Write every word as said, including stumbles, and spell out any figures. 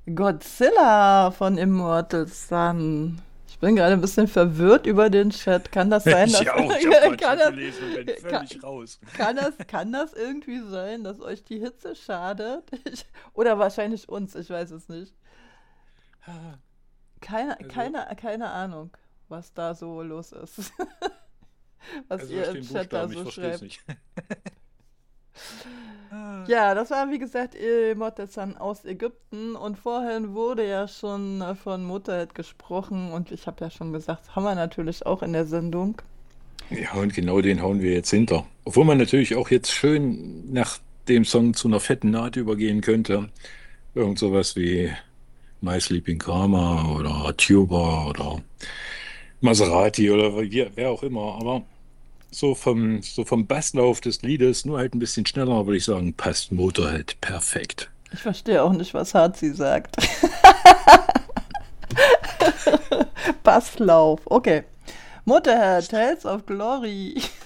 Godzilla von Immortal Sun. Ich bin gerade ein bisschen verwirrt über den Chat. Kann das sein, dass Ich auch, ich habe gerade kann Chat das, gelesen und bin kann, völlig raus. kann das kann das irgendwie sein, dass euch die Hitze schadet? Ich, oder wahrscheinlich uns, ich weiß es nicht. Keine, Also, keine, keine Ahnung, was da so los ist. Was also da ihr im stehen Chat da Buchstaben, ich so verstehe es schreibt. nicht. Ah, Ja, das war wie gesagt Motesan aus Ägypten und vorhin wurde ja schon äh, von Motorhead gesprochen und ich habe ja schon gesagt, haben wir natürlich auch in der Sendung. ja, und genau den hauen wir jetzt hinter. Obwohl man natürlich auch jetzt schön nach dem Song zu einer fetten Naht übergehen könnte. Irgend sowas wie My Sleeping Karma oder Tuba oder Maserati oder wie, wer auch immer. Aber so vom, so vom Basslauf des Liedes, nur halt ein bisschen schneller, würde ich sagen, passt Motorhead perfekt. Ich verstehe auch nicht, was Hazi sagt. Basslauf, okay. Motorhead, Tales of Glory.